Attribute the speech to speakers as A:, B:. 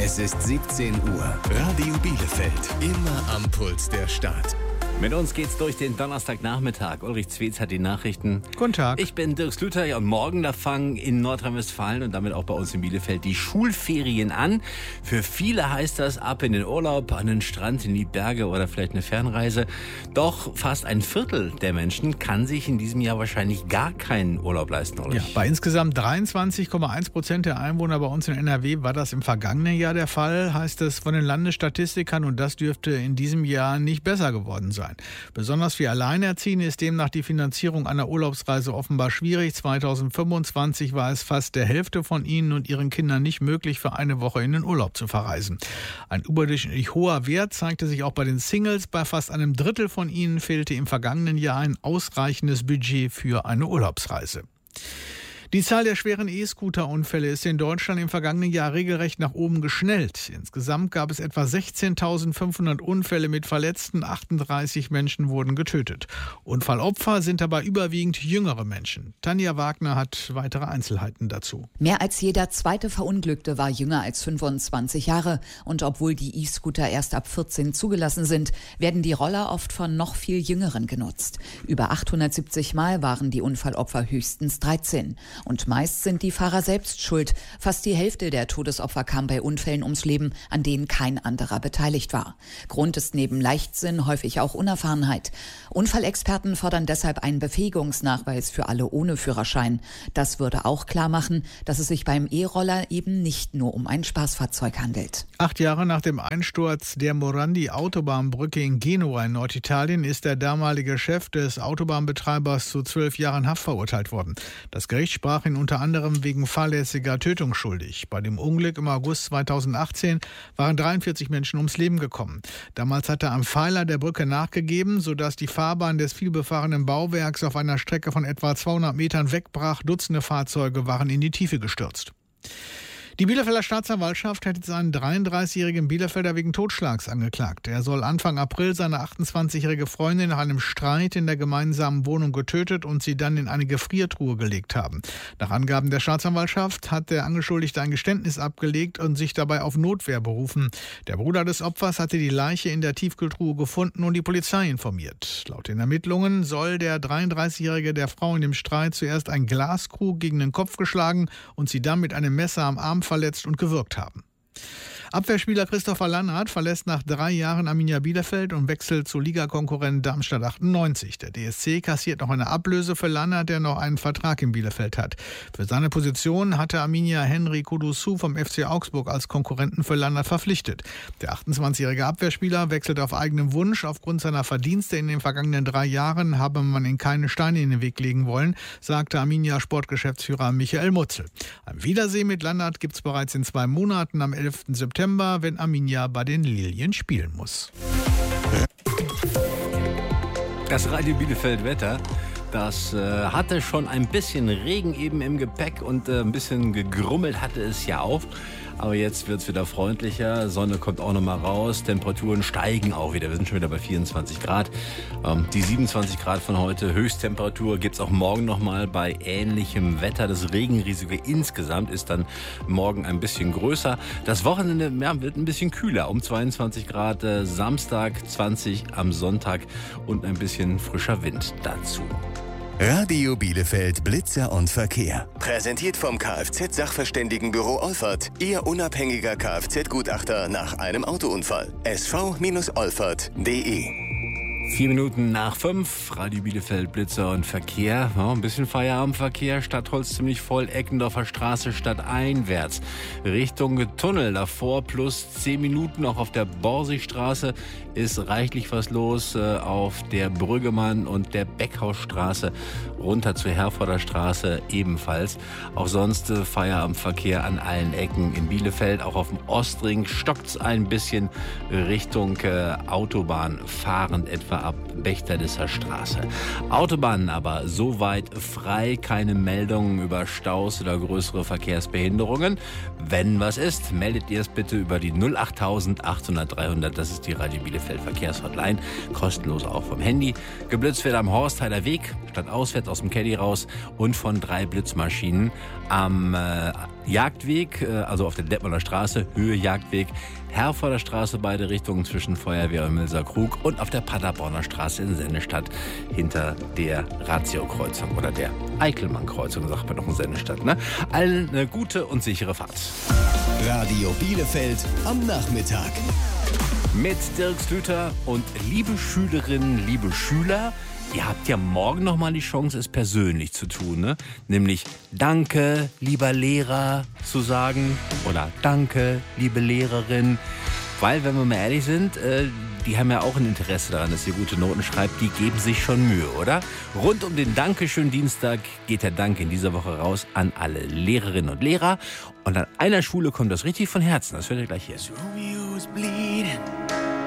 A: Es ist 17 Uhr. Radio Bielefeld. Immer am Puls der Stadt.
B: Mit uns geht's durch den Donnerstagnachmittag. Ulrich Zwietz hat die Nachrichten.
C: Guten Tag.
B: Ich bin Dirk Slüter und morgen da fangen in Nordrhein-Westfalen und damit auch bei uns in Bielefeld die Schulferien an. Für viele heißt das ab in den Urlaub, an den Strand, in die Berge oder vielleicht eine Fernreise. Doch fast ein Viertel der Menschen kann sich in diesem Jahr wahrscheinlich gar keinen Urlaub leisten, Ulrich.
C: Ja, bei insgesamt 23,1% der Einwohner bei uns in NRW war das im vergangenen Jahr der Fall, heißt es von den Landesstatistikern, und das dürfte in diesem Jahr nicht besser geworden sein. Besonders für Alleinerziehende ist demnach die Finanzierung einer Urlaubsreise offenbar schwierig. 2025 war es fast der Hälfte von ihnen und ihren Kindern nicht möglich, für eine Woche in den Urlaub zu verreisen. Ein überdurchschnittlich hoher Wert zeigte sich auch bei den Singles. Bei fast einem Drittel von ihnen fehlte im vergangenen Jahr ein ausreichendes Budget für eine Urlaubsreise. Die Zahl der schweren E-Scooter-Unfälle ist in Deutschland im vergangenen Jahr regelrecht nach oben geschnellt. Insgesamt gab es etwa 16.500 Unfälle mit Verletzten, 38 Menschen wurden getötet. Unfallopfer sind dabei überwiegend jüngere Menschen. Tanja Wagner hat weitere Einzelheiten dazu.
D: Mehr als jeder zweite Verunglückte war jünger als 25 Jahre. Und obwohl die E-Scooter erst ab 14 zugelassen sind, werden die Roller oft von noch viel Jüngeren genutzt. Über 870 Mal waren die Unfallopfer höchstens 13. Und meist sind die Fahrer selbst schuld. Fast die Hälfte der Todesopfer kam bei Unfällen ums Leben, an denen kein anderer beteiligt war. Grund ist neben Leichtsinn häufig auch Unerfahrenheit. Unfallexperten fordern deshalb einen Befähigungsnachweis für alle ohne Führerschein. Das würde auch klar machen, dass es sich beim E-Roller eben nicht nur um ein Spaßfahrzeug handelt.
C: 8 Jahre nach dem Einsturz der Morandi-Autobahnbrücke in Genua in Norditalien ist der damalige Chef des Autobahnbetreibers zu 12 Jahren Haft verurteilt worden. Das Gericht sprach ihn unter anderem wegen fahrlässiger Tötung schuldig. Bei dem Unglück im August 2018 waren 43 Menschen ums Leben gekommen. Damals hat er am Pfeiler der Brücke nachgegeben, sodass die Fahrbahn des vielbefahrenen Bauwerks auf einer Strecke von etwa 200 Metern wegbrach. Dutzende Fahrzeuge waren in die Tiefe gestürzt. Die Bielefelder Staatsanwaltschaft hat jetzt einen 33-jährigen Bielefelder wegen Totschlags angeklagt. Er soll Anfang April seine 28-jährige Freundin nach einem Streit in der gemeinsamen Wohnung getötet und sie dann in eine Gefriertruhe gelegt haben. Nach Angaben der Staatsanwaltschaft hat der Angeschuldigte ein Geständnis abgelegt und sich dabei auf Notwehr berufen. Der Bruder des Opfers hatte die Leiche in der Tiefkühltruhe gefunden und die Polizei informiert. Laut den Ermittlungen soll der 33-jährige der Frau in dem Streit zuerst ein Glaskrug gegen den Kopf geschlagen und sie dann mit einem Messer am Arm verletzt und gewürgt haben. Abwehrspieler Christopher Lannert verlässt nach 3 Jahren Arminia Bielefeld und wechselt zu Ligakonkurrent Darmstadt 98. Der DSC kassiert noch eine Ablöse für Lannert, der noch einen Vertrag in Bielefeld hat. Für seine Position hatte Arminia Henry Kudusu vom FC Augsburg als Konkurrenten für Lannert verpflichtet. Der 28-jährige Abwehrspieler wechselt auf eigenen Wunsch. Aufgrund seiner Verdienste in den vergangenen 3 Jahren habe man ihm keine Steine in den Weg legen wollen, sagte Arminia Sportgeschäftsführer Michael Mutzel. Ein Wiedersehen mit Lannert gibt es bereits in 2 Monaten am 11. September, wenn Arminia bei den Lilien spielen muss.
B: Das Radio Bielefeld Wetter, das hatte schon ein bisschen Regen eben im Gepäck und ein bisschen gegrummelt hatte es ja auch. Aber jetzt wird es wieder freundlicher, Sonne kommt auch nochmal raus, Temperaturen steigen auch wieder. Wir sind schon wieder bei 24 Grad. Die 27 Grad von heute, Höchsttemperatur, gibt es auch morgen nochmal bei ähnlichem Wetter. Das Regenrisiko insgesamt ist dann morgen ein bisschen größer. Das Wochenende wird ein bisschen kühler, um 22 Grad, Samstag 20 am Sonntag und ein bisschen frischer Wind dazu.
A: Radio Bielefeld Blitzer und Verkehr. Präsentiert vom Kfz-Sachverständigenbüro Olfert. Ihr unabhängiger Kfz-Gutachter nach einem Autounfall. sv-olfert.de
B: 4 Minuten nach 5, Radio Bielefeld, Blitzer und Verkehr. Ja, ein bisschen Feierabendverkehr, Stadtholz ziemlich voll, Eckendorfer Straße stadteinwärts. Richtung Tunnel davor plus 10 Minuten, auch auf der Borsigstraße ist reichlich was los. Auf der Brüggemann und der Beckhausstraße runter zur Herforder Straße ebenfalls. Auch sonst Feierabendverkehr an allen Ecken in Bielefeld. Auch auf dem Ostring stockt's ein bisschen Richtung Autobahn fahrend etwa ab Bechterdisser Straße. Autobahnen aber soweit frei, keine Meldungen über Staus oder größere Verkehrsbehinderungen. Wenn was ist, meldet ihr es bitte über die 08000 800 300. Das ist die Radio Bielefeld Verkehrshotline. Kostenlos auch vom Handy. Geblitzt wird am Horstheiler Weg, stadtauswärts aus dem Caddy raus und von 3 Blitzmaschinen am Jagdweg, also auf der Detmolder Straße, Höhe Jagdweg, Herforder Straße, beide Richtungen zwischen Feuerwehr und Milser-Krug und auf der Paderborner Straße in Sennestadt hinter der Ratio-Kreuzung oder der Eickelmann-Kreuzung, sagt man noch in Sennestadt. Ne? Allen eine gute und sichere Fahrt.
A: Radio Bielefeld am Nachmittag.
B: Mit Dirk Slüter und liebe Schülerinnen, liebe Schüler, ihr habt ja morgen nochmal die Chance, es persönlich zu tun, ne? Nämlich Danke, lieber Lehrer zu sagen oder Danke, liebe Lehrerin. Weil, wenn wir mal ehrlich sind, die haben ja auch ein Interesse daran, dass ihr gute Noten schreibt. Die geben sich schon Mühe, oder? Rund um den Dankeschön-Dienstag geht der Dank in dieser Woche raus an alle Lehrerinnen und Lehrer. Und an einer Schule kommt das richtig von Herzen. Das hört ihr gleich hier.
E: Romeo is bleeding.